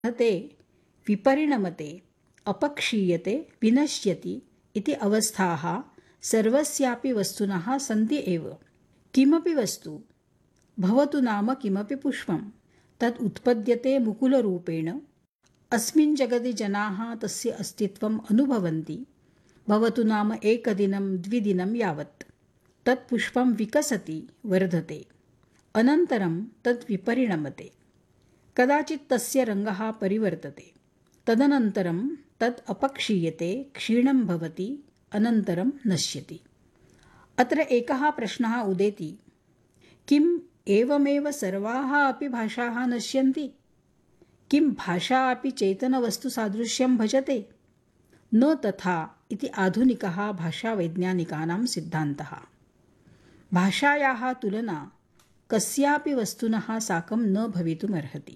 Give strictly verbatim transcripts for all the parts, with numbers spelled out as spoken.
ते विपरिणमते अपक्षीयते विनश्यति इति अवस्थाः सर्वस्यापि वस्तुनः सन्ति एव। किमपि वस्तु भवतु नाम किमपि पुष्पं तत् उत्पद्यते मुकुलरूपेण। अस्मिन् जगति जनाः तस्य अस्तित्वम् अनुभवन्ति। भवतु नाम एकदिनं द्विदिनं यावत् तत् पुष्पं विकसति वर्धते, अनन्तरं तत् विपरिणमते। कदाचित् तस्य रङ्गः परिवर्तते, तदनन्तरं तत् अपक्षीयते, क्षीणं भवति, अनन्तरं नश्यति। अत्र एकः प्रश्नः उदेति, किम् एवमेव सर्वाः अपि भाषाः नश्यन्ति? किं भाषा अपि चेतनवस्तुसादृश्यं भजते? न तथा इति आधुनिकः भाषावैज्ञानिकानां सिद्धान्तः। भाषायाः तुलना कस्यापि वस्तुनः साकं न भवितुमर्हति।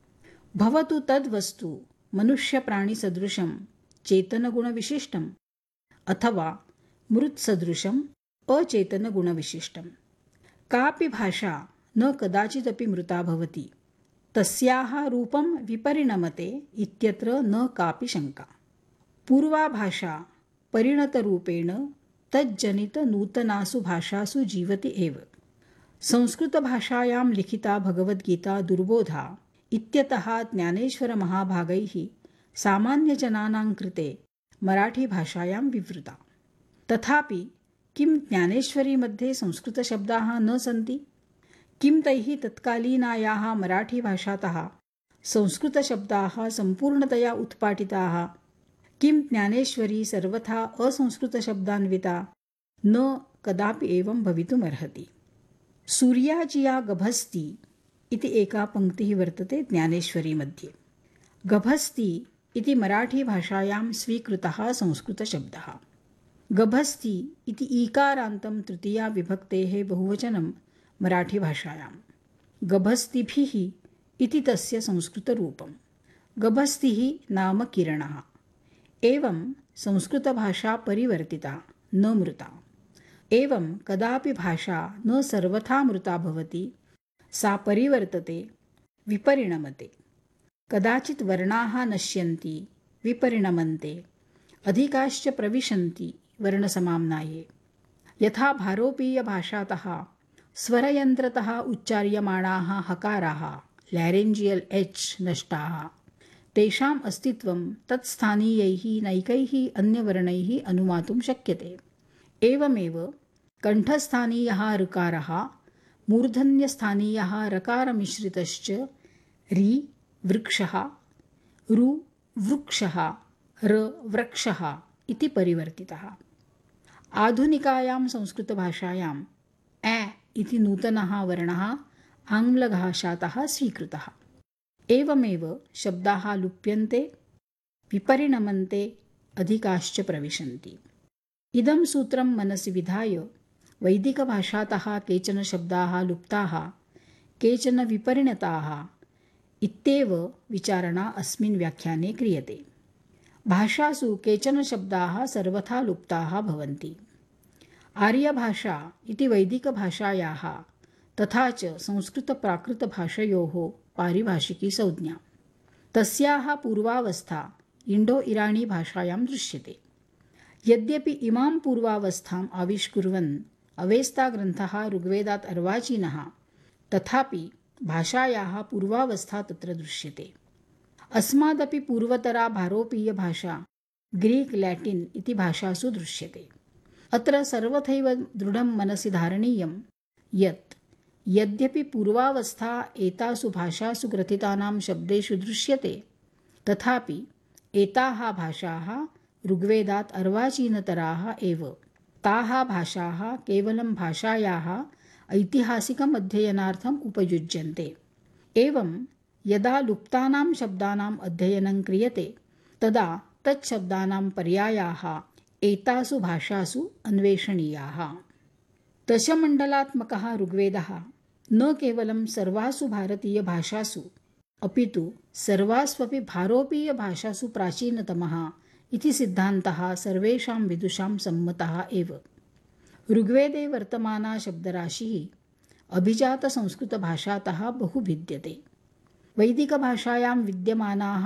भवतु तद्वस्तु मनुष्यप्राणिसदृशं चेतनगुणविशिष्टम् अथवा मृत्सदृशम् अचेतनगुणविशिष्टम्। कापि भाषा न कदाचिदपि मृता भवति। तस्याः रूपं विपरिणमते इत्यत्र न कापि शङ्का। पूर्वा भाषा परिणतरूपेण तज्जनितनूतनासु भाषासु जीवति एव। संस्कृतभाषायां लिखिता भगवद्गीता दुर्बोधा इत्यतः ज्ञानेश्वरमहाभागैः सामान्यजनानां कृते मराठीभाषायां विवृता। तथापि किं ज्ञानेश्वरीमध्ये संस्कृतशब्दाः न सन्ति? किं तैः तत्कालीनायाः मराठीभाषातः संस्कृतशब्दाः सम्पूर्णतया उत्पाटिताः? किं ज्ञानेश्वरी सर्वथा असंस्कृतशब्दान्विता? न कदापि एवं भवितुमर्हति। सूर्याजिया गभस्ति इति एका पङ्क्तिः वर्तते ज्ञानेश्वरीमध्ये। गभस्ति इति मराठीभाषायां स्वीकृतः संस्कृतशब्दः। गभस्ति इति ईकारान्तं तृतीया विभक्तेः बहुवचनं मराठीभाषायां। गभस्तिभिः इति तस्य संस्कृतरूपं। गभस्तिः नाम किरणः। एवं संस्कृतभाषा परिवर्तिता, न मृता। एवं कदापि भाषा न सर्वथा मृता भवति, सा परिवर्तते, विपरिणमते। कदाचित् वर्णाः नश्यन्ति, विपरिणमन्ते, अधिकाश्च प्रविशन्ति वर्णसमाम्नाये। यथा भारोपीयभाषातः स्वरयन्त्रतः उच्चार्यमाणाः हकाराः लैरेंजियल् एच् नष्टाः, तेषाम् अस्तित्वं तत्स्थानीयैः नैकैः अन्यवर्णैः अनुमातुं शक्यते। एवमेव कण्ठस्थानीयः ऋकारः मूर्धन्यस्थानीयः रकारमिश्रितश्च रि वृक्षः, रु वृक्षः, र वृक्षः इति परिवर्तितः। आधुनिकायां संस्कृतभाषायाम् ए इति नूतनः वर्णः आङ्ग्लभाषातः स्वीकृतः। एवमेव शब्दाः लुप्यन्ते, विपरिणमन्ते, अधिकाश्च प्रविशन्ति। इदं सूत्रं मनसि विधाय वैदिकभाषातः केचन शब्दाः लुप्ताः, केचन विपरिणताः इत्येव विचारणा अस्मिन् व्याख्याने क्रियते। भाषासु केचन शब्दाः सर्वथा लुप्ताः भवन्ति। आर्यभाषा इति वैदिकभाषायाः तथा च संस्कृतप्राकृतभाषयोः पारिभाषिकी संज्ञा। तस्याः पूर्वावस्था इण्डो इराणी भाषायां दृश्यते। यद्यपि इमां पूर्वावस्थाम् आविष्कुर्वन् अवेस्ताग्रन्थः ऋग्वेदात् अर्वाचीनः, तथापि भाषायाः पूर्वावस्था तत्र दृश्यते। अस्मादपि पूर्वतरा भारोपीयभाषा ग्रीक् लैटिन् इति भाषासु दृश्यते। अत्र सर्वथैव दृढं मनसि धारणीयं यत् यद्यपि पूर्वावस्था एतासु भाषासु ग्रथितानां शब्देषु दृश्यते, तथापि एताः भाषाः ऋग्वेदात् अर्वाचीनतराः एव। ताः भाषाः केवलं भाषायाः ऐतिहासिकम् अध्ययनार्थम् उपयुज्यन्ते। एवं यदा लुप्तानां शब्दानाम् अध्ययनं क्रियते, तदा तच्छब्दानां पर्यायाः एतासु भाषासु अन्वेषणीयाः। दशमण्डलात्मकः ऋग्वेदः न केवलं सर्वासु भारतीयभाषासु, अपितु सर्वास्वपि भारोपीयभाषासु प्राचीनतमः इति सिद्धान्तः सर्वेषां विदुषां सम्मतः एव। ऋग्वेदे वर्तमाना शब्दराशिः अभिजातसंस्कृतभाषातः बहु भिद्यते। वैदिकभाषायां विद्यमानाः